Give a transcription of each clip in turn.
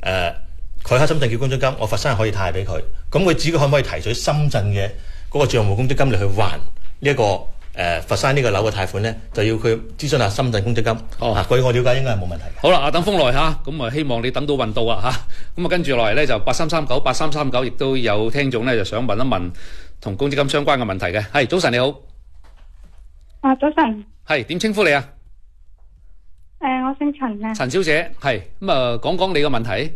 佢喺深圳叫公積金，我佛山可以貸俾佢，咁佢自己可唔可以提取深圳嘅嗰個帳戶公積金嚟去還呢一個佛山呢個樓嘅貸款咧？就要佢諮詢下深圳公積金。據我了解應該係冇問題嘅。 好啦，等風來嚇，咁啊希望你等到運到啊嚇。咁啊跟住落嚟咧就8339，亦都有聽眾咧就想問一問同公積金相關嘅問題嘅。係，早晨你好。 早晨。 係，點稱呼你啊？ 我姓陳啊。 陳小姐，係咁啊，講講你嘅問題。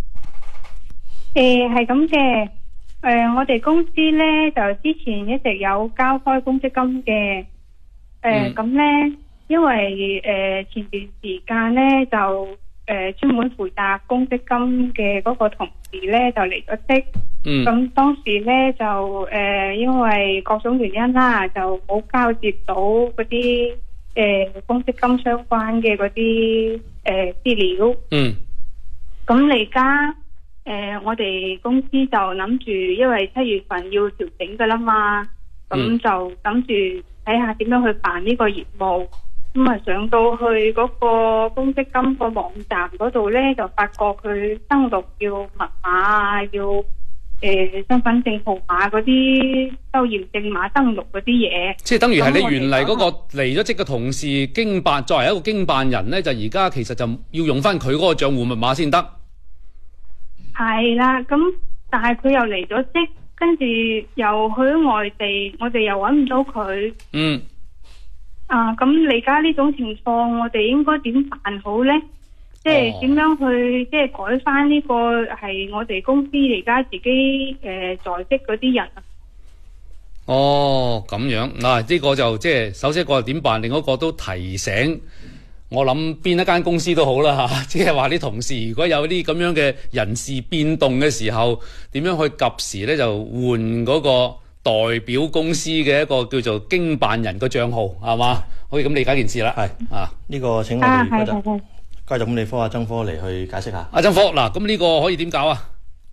係咁嘅。我哋公司咧就之前一直有交開公積金嘅。咁咧，因為前段時間咧就專門負責公積金嘅嗰個同事咧就離咗職。咁當時咧就因為各種原因啦，就冇交接到嗰啲公積金相關嘅嗰啲資料。咁而家我哋公司就諗住，因為7月份要調整噶啦嘛，咁就諗住睇下點樣去辦呢個業務。咁啊上到去嗰個公積金個網站嗰度咧，就發覺佢登錄要密碼啊，要身份證號碼嗰啲收驗證碼登錄嗰啲嘢。即係等於係你原嚟嗰個離咗職嘅同事經辦，作為一個經辦人咧，就而家其實就要用翻佢嗰個賬戶密碼先得。係啦，咁但係佢又離咗職，跟住又去外地，我哋又搵唔到佢。咁你而家呢種情況，我哋應該點辦好咧？即係點樣去即係改翻呢個係我哋公司而家自己在職嗰啲人啊？咁樣嗱，呢個就即係首先一個點辦，另一個都提醒。我諗邊一間公司都好啦嚇，即係話啲同事如果有啲咁樣嘅人事變動嘅時候，點樣去及時咧就換嗰個代表公司嘅一個叫做經辦人嘅帳號，係嘛？可以咁理解件事啦。係呢個請我哋家族管理科阿曾科嚟去解釋下。阿曾科，嗱，咁呢個可以點搞啊？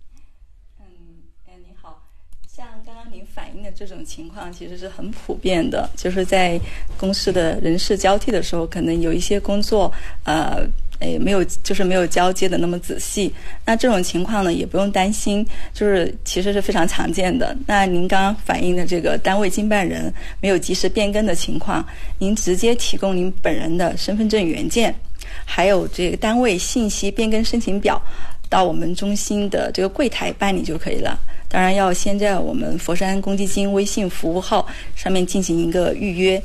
你好，像剛剛您反映的這種情況其實是很普遍的，就是在公司的人事交替的時候，可能有一些工作沒有交接的那麼仔細。那這種情況呢，也不用擔心，就是其實是非常常見的。那您剛剛反映的這個單位經辦人沒有及時變更的情況，您直接提供您本人的身份證原件，還有這個單位信息變更申請表，到我們中心的這個櫃台辦理就可以了。當然要先在我們佛山公積金微信服務號上面進行一個預約。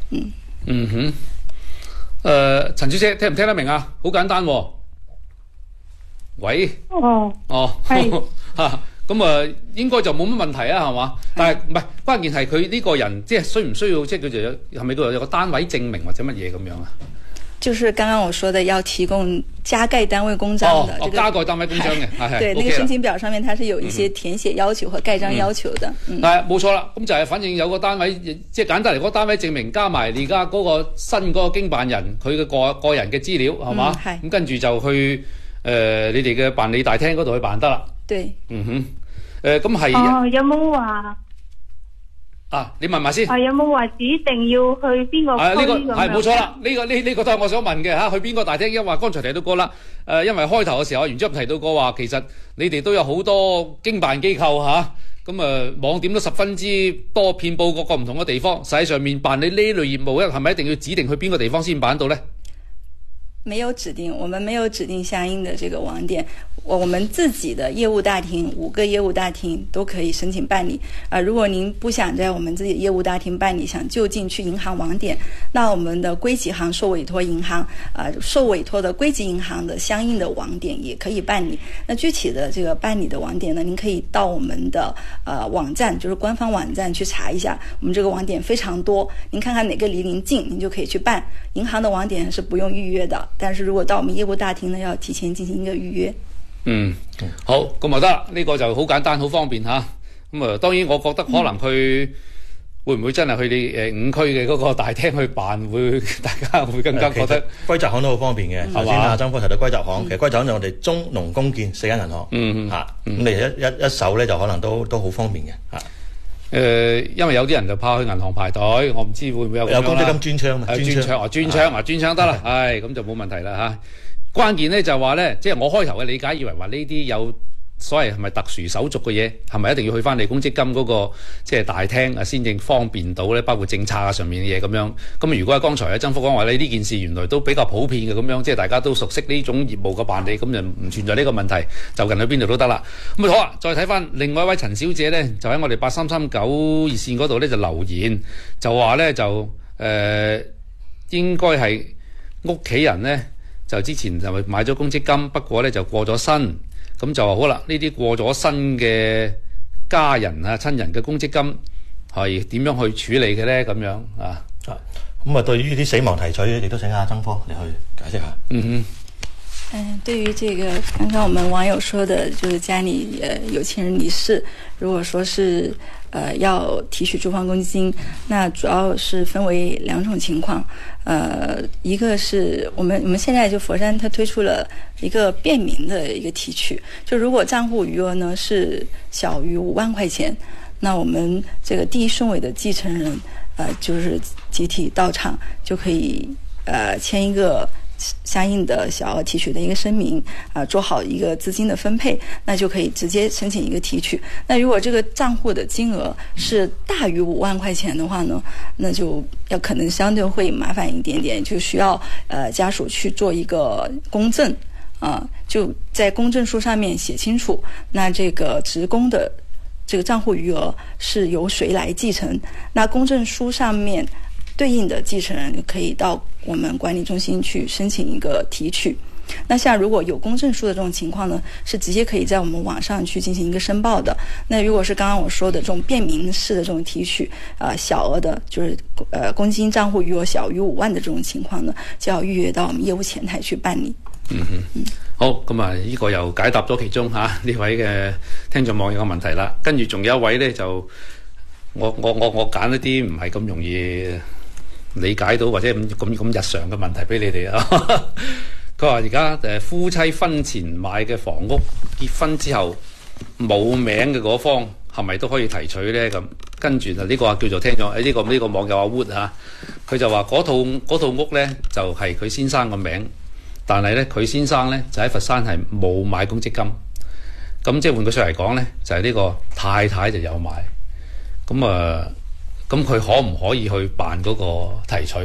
陳小姐聽唔聽得明啊？好簡單喎。喂。係。咁應該就冇乜問題啊，係嘛？但係唔係關鍵係佢呢個人即係需唔需要即係叫做係咪有個單位證明或者乜嘢咁樣啊？ 就是剛剛我說的要提供加蓋單位公章的， 加蓋單位公章嘅， 對，那個申請表上面它是有一些填寫要求和蓋章要求的。 係冇錯啦，咁就係反正有個單位，即係簡單嚟講，單位證明加埋你而家嗰個新嗰個經辦人佢嘅個人嘅資料係嘛？咁跟住就去你哋嘅辦理大廳嗰度去辦得啦。對。咁係。 有冇話？ 你問埋先。 有冇話指定要去邊個區咁樣？ 係冇錯啦，呢個都係我想問嘅嚇，去邊個大廳？因為話剛才提到過啦，因為開頭嘅時候，原主任提到過話，其實你哋都有好多經辦機構嚇，咁網點都十分之多，遍佈各個唔同嘅地方。實際上面辦理呢類業務咧，係咪一定要指定去邊個地方先辦到咧？ 沒有指定，我們沒有指定相應的這個網點，我們自己的業務大廳5個業務大廳都可以申請辦理。如果您不想在我們自己的業務大廳辦理，想就近去銀行網點，那我們的歸集行受委託銀行，受委託的歸集銀行的相應的網點也可以辦理。那具體的這個辦理的網點呢，您可以到我們的網站，就是官方網站去查一下，我們這個網點非常多，您看看哪個離您近，您就可以去辦。銀行的網點是不用預約的，但是如果到我們業務大廳呢，要提前進行一個預約。 好，咁就得啦，呢個就好簡單好方便嚇。咁當然我覺得可能佢會唔會真係去你5區嘅嗰個大廳去辦，會大家會更加覺得歸集行都好方便嘅。頭先阿曾科提到歸集行，其實歸集行就我哋中農工建4間銀行。咁你一手咧就可能都好方便嘅嚇。因為有啲人就怕去銀行排隊，我唔知會唔會有公積金專槍嘛？專槍得啦，咁就冇問題啦嚇。 關鍵咧就話咧，即係我開頭嘅理解，以為話呢啲有所謂係咪特殊手續嘅嘢，係咪一定要去翻你公積金嗰個即係大廳啊，先正方便到咧？包括政策啊上面嘅嘢咁樣。咁如果係剛才阿曾福講話呢件事原來都比較普遍嘅咁樣，即係大家都熟悉呢種業務嘅辦理，咁就唔存在呢個問題，就近去邊度都得啦。咁好啊，再睇翻另外一位陳小姐咧，就喺我哋8339熱線嗰度咧就留言，就話咧就應該係屋企人咧就之前就買咗公積金，不過咧就過咗身。咁就話好啦，呢啲過咗身嘅家人啊、親人嘅公積金係點樣去處理嘅咧？咁樣啊， 咁啊，對於啲死亡提取，亦都請阿曾科你去解釋下。 對於這個剛剛我們網友說的，就是家裏有親人離世，如果說是要提取住房公積金，那主要是分為兩種情況。一個是我們現在就佛山它推出了一個便民的一個提取，就如果賬戶餘額呢是小於5萬塊錢，那我們這個第一順位的繼承人就是集體到場就可以簽一個相應的小額提取的一個聲明做好一個資金的分配，那就可以直接申請一個提取。那如果這個賬戶的金額是大於5萬塊錢的話呢，那就要可能相對會麻煩一點點，就需要家屬去做一個公證就在公證書上面寫清楚，那這個職工的這個賬戶餘額是由誰來繼承，那公證書上面對應的繼承人可以到我們管理中心去申請一個提取。那像如果有公證書的這種情況呢，是直接可以在我們網上去進行一個申報的。那如果是剛剛我說的這種便民式的這種提取小額的，就是公積金賬戶餘額小於5萬的這種情況呢，就要預約到我們業務前台去辦理。 好，咁啊，呢個又解答咗其中呢位嘅聽眾網友嘅問題啦。跟住仲有一位呢，就我揀一啲唔係咁容易理解到或者咁日常嘅問題俾你哋啊。佢話而家夫妻婚前買嘅房屋，結婚之後冇名嘅嗰方係咪都可以提取呢？咁跟住就呢個叫做聽咗呢個網友阿 Wood 佢就話嗰套屋呢就係佢先生個名，但係呢佢先生呢就喺佛山係冇買公積金，咁即係換句說嚟講呢，就係呢個太太就有買，咁佢可唔可以去辦嗰個提取？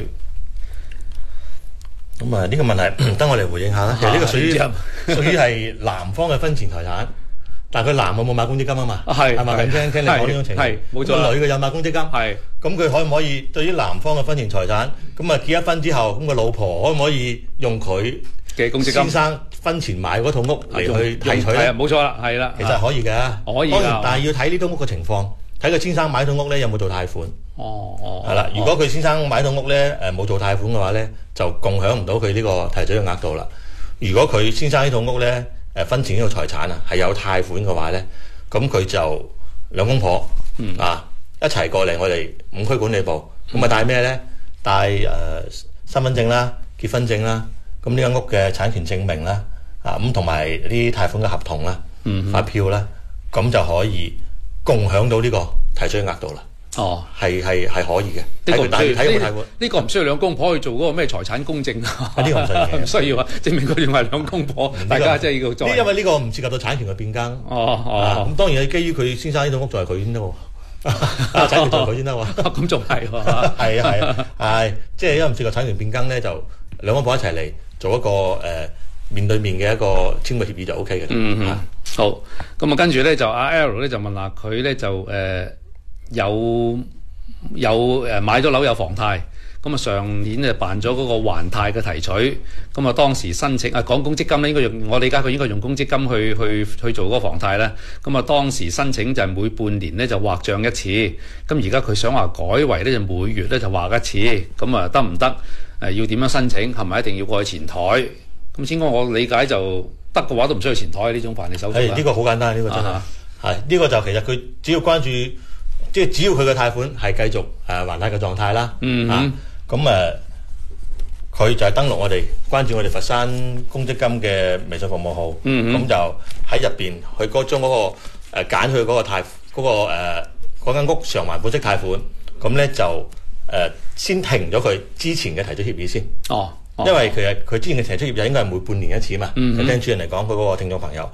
咁呢個問題等我嚟回應下啦。其實呢個屬於係男方嘅婚前財產，但係佢男嘅冇買公積金啊嘛，係咪？聽你講呢種情況，冇錯。個女嘅有買公積金，係咁佢可唔可以對於男方嘅婚前財產咁結咗婚之後，咁個老婆可唔可以用佢嘅公積金先生婚前買嗰套屋嚟去提取咧？ 冇錯啦，係啦， 其實可以嘅， 可以。 但係要睇呢套屋嘅情況。睇佢先生買套屋咧有冇做貸款？係啦。如果佢先生買套屋咧冇做貸款嘅話咧，就共享唔到佢呢個提取嘅額度啦。如果佢先生呢套屋咧婚前呢個財產係有貸款嘅話咧，咁佢就兩公婆一齊過嚟我哋5區管理部，咁帶咩咧？帶身份證啦、結婚證啦，咁呢間屋嘅產權證明啦，咁同埋啲貸款嘅合同啦、發票啦，咁就可以共享到呢個提取嘅額度啦。係可以嘅。呢個唔需要兩公婆去做嗰個咩財產公證啊？呢個唔需要啊，證明佢哋係兩公婆，大家即係要做。因為呢個唔涉及到產權嘅變更。咁當然係基於佢先生呢套屋就係佢先得喎，產權就係佢先得喎。 咁仲係喎。 係即係因為唔涉及產權變更咧，就兩公婆一齊嚟做一個面對面嘅一個簽個協議就 O K 嘅。 好，咁啊跟住咧就阿 L 咧就問下佢咧就有買咗樓有房貸，咁啊上年就辦咗嗰個還貸嘅提取，咁啊當時申請講公積金咧，應該用我理解佢應該用公積金去做嗰個房貸咧，咁啊當時申請就係每半年咧就劃帳一次，咁而家佢想話改為咧就每月咧就劃一次，咁啊得唔得？要點樣申請？係咪一定要過去前台？咁先講我理解就得嘅話都唔需要前台呢種辦理手續。呢個好簡單，呢個真係呢個就其實佢只要關注。即係只要佢嘅貸款係繼續還貸嘅狀態啦，咁佢就係登錄我哋關注我哋佛山公積金嘅微信服務號，咁就喺入邊去將嗰個揀佢嗰個貸嗰間屋償還本息貸款，咁咧就先停咗佢之前嘅提取協議先。 因為其實佢之前嘅提出業就應該係每半年一次嘛。 嗯就聽主任嚟講，佢嗰個聽眾朋友。